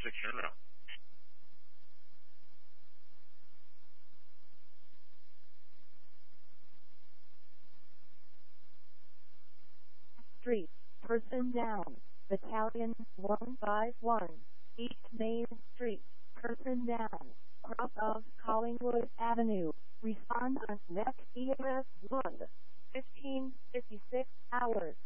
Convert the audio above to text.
6 turnaround. Street, person down, Battalion 151, East Main Street, person down, cross of Collingwood Avenue, respond on next EMS 1, 15:56 hours.